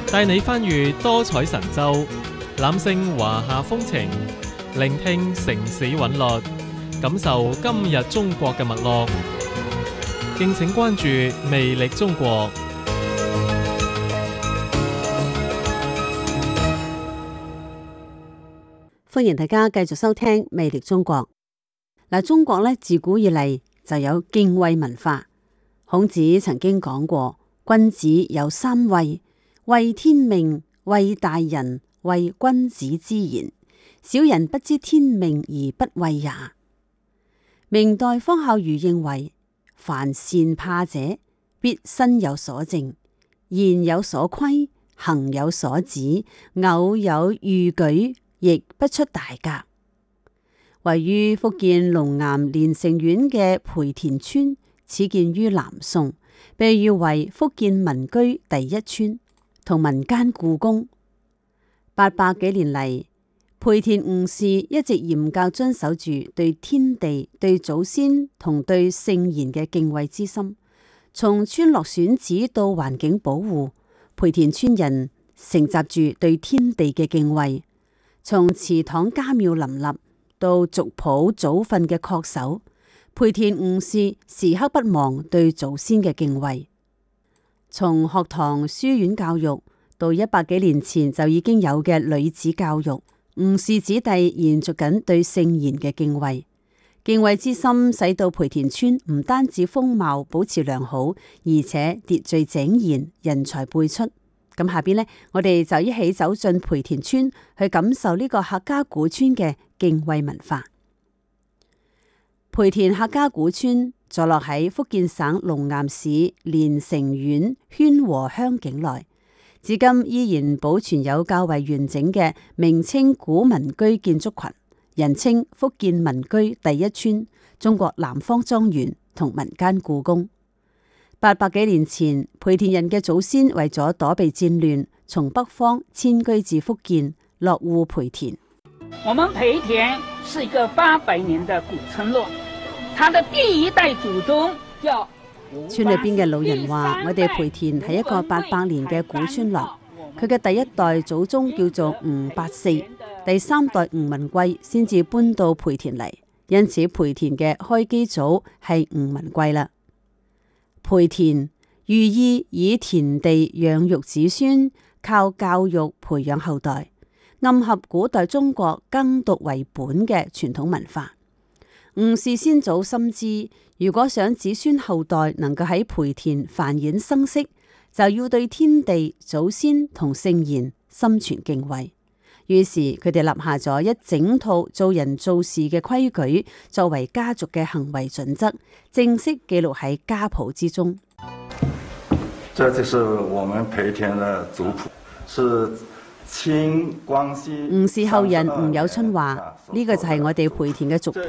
帶你翻閱多彩神州，覽勝華夏風情，聆聽城市韻律，感受今日中國嘅脈絡。敬請關注魅力中國。 歡迎大家繼續收聽魅力中國。中國咧自古以嚟就有敬畏文化。孔子曾經講過，君子有三畏：畏天命，畏大人，畏君子之言。小人不知天命而不畏也。明代方孝孺認為，凡善怕者，必身有所證，言有所規，行有所指，偶有逾矩，亦不出大格。位於福建龍岩連城縣嘅培田村，始建於南宋，被譽為福建民居第一村，同民間故宮。800幾年嚟，培田吳氏一直嚴格遵守住對天地、對祖先同對聖賢嘅敬畏之心。從村落選址到環境保護，培田村人承襲住對天地嘅敬畏。從祠堂家廟林立到族譜祖訓嘅恪守，培田吳氏時刻不忘對祖先嘅敬畏。從學堂書院教育到100幾年前就已經有嘅女子教育，吳氏子弟延續緊對聖賢嘅敬畏。敬畏之心使到培田村唔單止風貌保持良好，而且秩序井然，人才輩出。咁下邊呢，我哋就一起走進培田村，去感受呢個客家古村嘅敬畏文化。培田客家古村坐落喺福建省龍岩市連城縣宣和鄉境內，至今依然保存有較為完整嘅明清古民居建築群，人稱福建民居第一村、中國南方莊園同民間故宮。800幾年前，培田人嘅祖先為咗躲避戰亂，從北方遷居至福建，落戶培田。 我們培田是一個800年的古村落，它的第一代祖宗叫村裏邊嘅老人話，我哋培田係一個800年嘅古村落，佢嘅第一代祖宗叫做吳八四，第三代吳文貴先至搬到培田嚟，因此培田嘅開基祖係吳文貴啦。培田寓意以田地養育子孫，靠教育培養後代，暗合古代中國耕讀為本嘅傳統文化。吳氏先祖深知，如果想子孫後代能夠喺培田繁衍生息，就要對天地、祖先同聖賢心存敬畏。於是佢哋立下咗一整套做人做事嘅規矩，作為家族嘅行為準則，正式記錄喺家譜之中。 這就是我們培田的族譜，是清光緒。 吳氏後人吳有春話：呢個就係我哋培田嘅族譜。